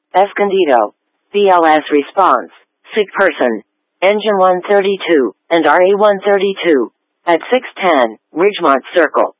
Escondido. BLS response. Sick person. Engine 132 and RE 132 at 610 Ridgemont Circle.